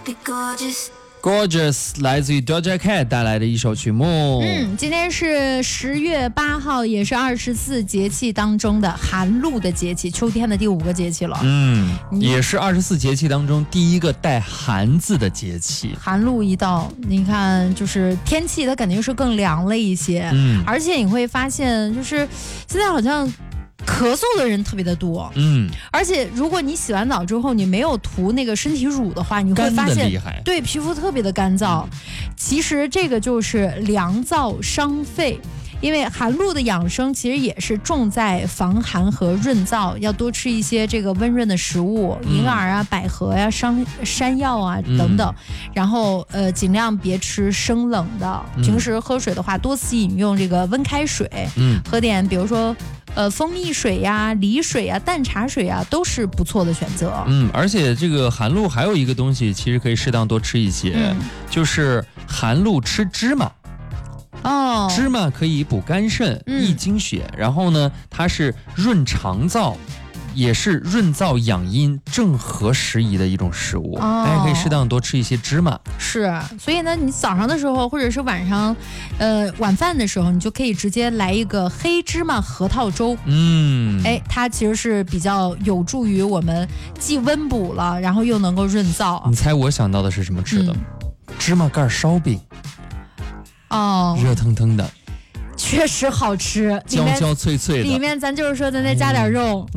Gorgeous 来自于 Doja Cat 带来的一首曲目。 今天是10月8号，也是24节气当中的寒露的节气，秋天的第5个节气了。 也是24节气当中第一个带寒字的节气。 寒露一到，你看就是天气它肯定是更凉了一些。而且你会发现，就是现在好像咳嗽的人特别的多，而且如果你洗完澡之后你没有涂那个身体乳的话，你会发现对皮肤特别的干燥。其实这个就是凉燥伤肺。因为寒露的养生其实也是重在防寒和润燥，要多吃一些这个温润的食物，银耳啊、百合呀、山药啊等等。然后尽量别吃生冷的。平时喝水的话，多次饮用这个温开水。喝点比如说蜂蜜水呀、梨水呀、淡茶水呀，都是不错的选择。 而且这个寒露还有一个东西，其实可以适当多吃一些，就是寒露吃芝麻。芝麻可以补肝肾、益精血，然后呢，它是润肠燥，也是润燥养阴、正合时宜的一种食物。大家可以适当多吃一些芝麻。 是，所以呢，你早上的时候或者是晚上，晚饭的时候，你就可以直接来一个黑芝麻核桃粥。它其实是比较有助于我们既温补了，然后又能够润燥。 你猜我想到的是什么吃的？芝麻盖烧饼。热腾腾的， 确实好吃， 焦焦脆脆的。 里面咱就是说，咱再加点肉，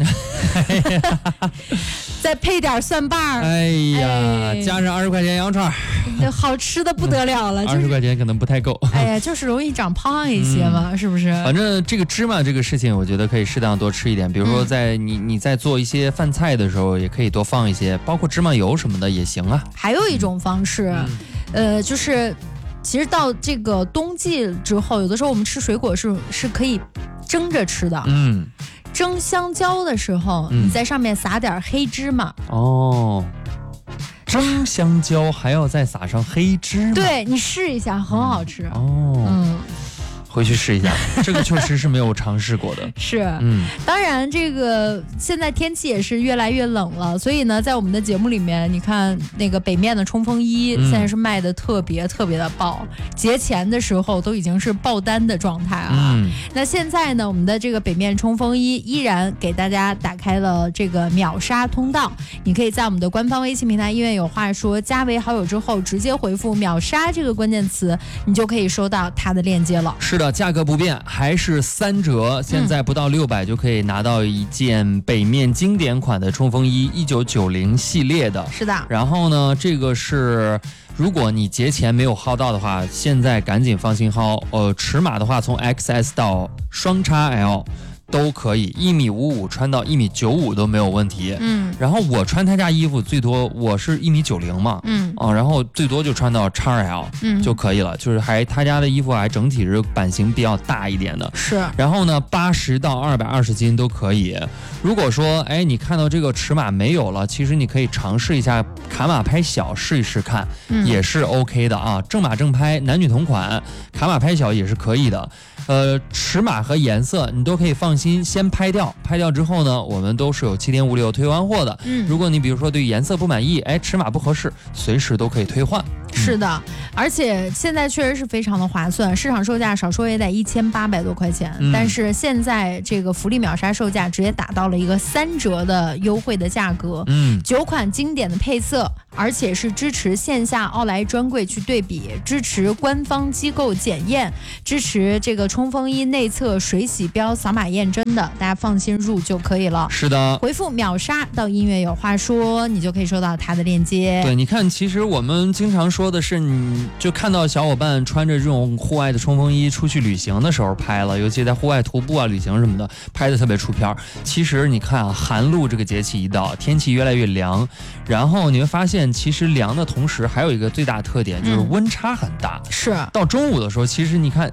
再配点蒜瓣。 加上20块钱羊串， 好吃的不得了了。 20块钱可能不太够。 就是容易长胖一些嘛，是不是？ 反正这个芝麻这个事情，我觉得可以适当多吃一点。比如说，在你在做一些饭菜的时候，也可以多放一些，包括芝麻油什么的也行啊。 还有一种方式，就是。其实到这个冬季之后，有的时候我们吃水果是可以蒸着吃的。蒸香蕉的时候，你在上面撒点黑芝麻。 蒸香蕉还要再撒上黑芝麻？ 对，你试一下，很好吃。 回去试一下，这个确实是没有尝试过的。 是，当然这个现在天气也是越来越冷了，所以呢，在我们的节目里面，你看那个北面的冲锋衣现在是卖的特别的爆，节前的时候都已经是爆单的状态啊。那现在呢，我们的这个北面冲锋衣依然给大家打开了这个秒杀通道，你可以在我们的官方微信平台音乐有话说加为好友之后，直接回复秒杀这个关键词，你就可以收到它的链接了。 是的，价格不变，还是3折，现在不到600就可以拿到一件北面经典款的冲锋衣，1990系列的。 是的。 然后呢，这个是如果你节前没有薅到的话，现在赶紧放心薅。尺码的话，从 XS 到双XL。都可以，1.55米穿到1.95米都没有问题。然后我穿他家衣服最多，我是1.90米嘛，然后最多就穿到 XL 就可以了，就是他家的衣服还整体是版型比较大一点的。 是。 然后呢，80到220斤都可以。如果说你看到这个尺码没有了，其实你可以尝试一下卡码拍小试一试看，也是 OK 的啊。正码正拍，男女同款，卡码拍小也是可以的。尺码和颜色你都可以放心先拍掉，拍掉之后呢，我们都是有7天无理由退换货的。如果你比如说对颜色不满意，尺码不合适，随时都可以退换。 是的，而且现在确实是非常的划算，市场售价少说也得1800多块钱，但是现在这个福利秒杀售价直接打到了一个3折的优惠的价格。9款经典的配色，而且是支持线下奥莱专柜去对比，支持官方机构检验，支持这个冲锋衣内侧水洗标扫码验真的，大家放心入就可以了。 是的， 回复秒杀到音乐有话说，你就可以收到它的链接。 对，你看，其实我们经常说的是，你就看到小伙伴穿着这种户外的冲锋衣出去旅行的时候拍了，尤其在户外徒步啊、旅行什么的，拍的特别出片。其实你看啊，寒露这个节气一到，天气越来越凉，然后你会发现，其实凉的同时还有一个最大特点就是温差很大。 是， 到中午的时候，其实你看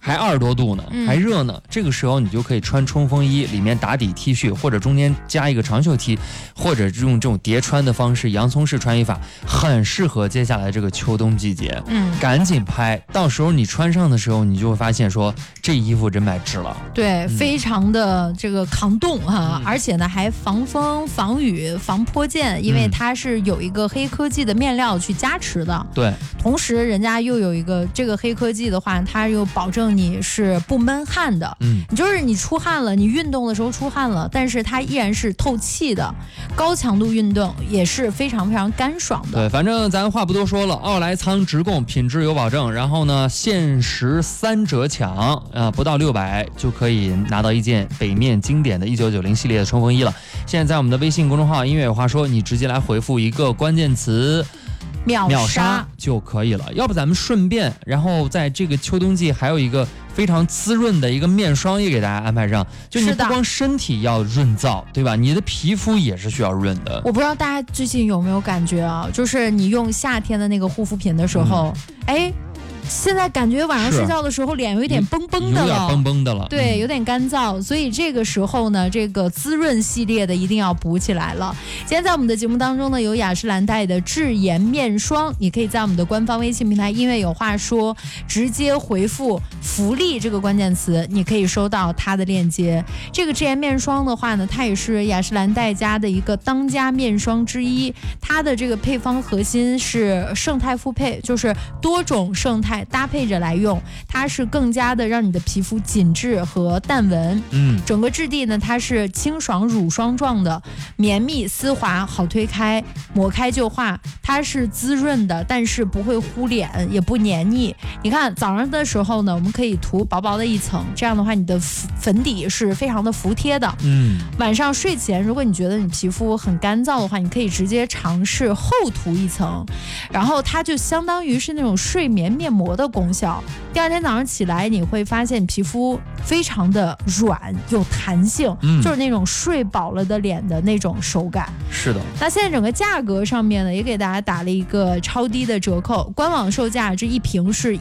还20多度呢，还热呢，这个时候你就可以穿冲锋衣，里面打底 T 恤，或者中间加一个长袖 T， 或者用这种叠穿的方式，洋葱式穿衣法，很适合接下来这个秋冬季节。赶紧拍，到时候你穿上的时候，你就会发现说这衣服真买值了。 对，非常的这个抗冻哈，而且呢还防风、防雨、防泼溅，因为它是有一个黑科技的面料去加持的。 对， 同时人家又有一个这个黑科技的话，它又保证你是不闷汗的。你就是你出汗了，你运动的时候出汗了，但是它依然是透气的，高强度运动也是非常非常干爽的。 对，反正咱话不多说了，奥莱仓直供，品质有保证，然后呢限时3折抢，不到600就可以拿到一件北面经典的1990系列的冲锋衣了。现在在我们的微信公众号音乐有话说，你直接来回复一个关键词秒杀就可以了。要不咱们顺便，然后在这个秋冬季还有一个非常滋润的一个面霜也给大家安排上，就你不光身体要润燥，对吧？你的皮肤也是需要润的。 我不知道大家最近有没有感觉啊，就是你用夏天的那个护肤品的时候，现在感觉晚上睡觉的时候脸有一点绷绷的了， 有点绷绷的了， 对，有点干燥，所以这个时候呢，这个滋润系列的一定要补起来了。今天在我们的节目当中呢，有雅诗兰黛的智妍面霜，你可以在我们的官方微信平台音乐有话说，直接回复福利这个关键词，你可以收到它的链接。这个智妍面霜的话呢，它也是雅诗兰黛家的一个当家面霜之一，它的这个配方核心是胜肽复配，就是多种胜肽搭配着来用，它是更加的让你的皮肤紧致和淡纹。整个质地呢，它是清爽乳霜状的，绵密丝滑，好推开，抹开就化。它是滋润的，但是不会糊脸，也不黏腻。你看早上的时候呢，我们可以涂薄薄的一层，这样的话你的粉底是非常的服帖的。晚上睡前，如果你觉得你皮肤很干燥的话，你可以直接尝试厚涂一层，然后它就相当于是那种睡眠面膜的功效。第二天早上起来，你会发现皮肤非常的软有弹性，就是那种睡饱了的脸的那种手感。 是的。 那现在整个价格上面呢，也给大家打了一个超低的折扣，官网售价这一瓶是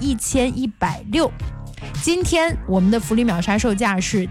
1160，今天我们的福利秒杀售价是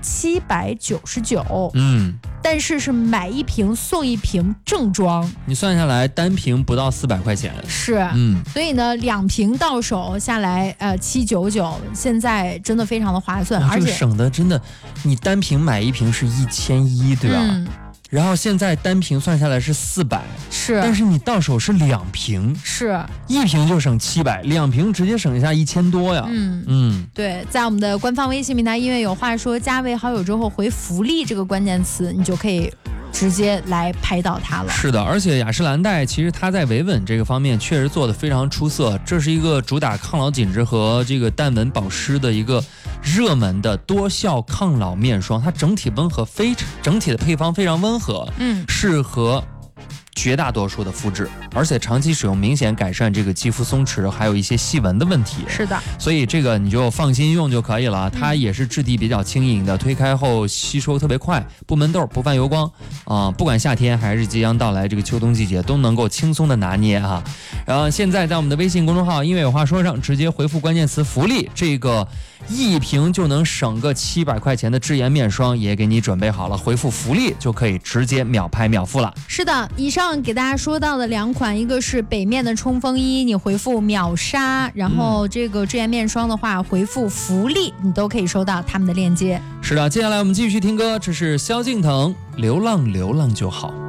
799，但是是买一瓶送一瓶正装， 你算下来单瓶不到400块钱， 是，所以呢2瓶到手下来799，现在真的非常的划算，而且省的真的，你单瓶买一瓶是1100，对吧？然后现在单瓶算下来是400， 是， 但是你到手是2瓶， 是 1瓶就省700，2瓶直接省下1000多呀。 对，在我们的官方微信平台音乐有话说，加为好友之后回福利这个关键词，你就可以直接来拍到它了。 是的，而且雅诗兰黛其实它在维稳这个方面确实做得非常出色，这是一个主打抗老紧致和这个淡纹保湿的一个热门的多效抗老面霜，它整体温和，整体的配方非常温和，适合绝大多数的肤质，而且长期使用明显改善这个肌肤松弛还有一些细纹的问题。 是的， 所以这个你就放心用就可以了。它也是质地比较轻盈的，推开后吸收特别快，不闷痘不泛油光不管夏天还是即将到来这个秋冬季节都能够轻松的拿捏啊。然后现在在我们的微信公众号音乐有话说上直接回复关键词福利，这个一瓶就能省个700块钱的智妍面霜也给你准备好了，回复福利就可以直接秒拍秒付了。 是的，以上给大家说到的2款，一个是北面的冲锋衣，你回复秒杀，然后这个智妍面霜的话回复福利，你都可以收到他们的链接。 是的，接下来我们继续听歌，这是萧敬腾《流浪流浪就好》。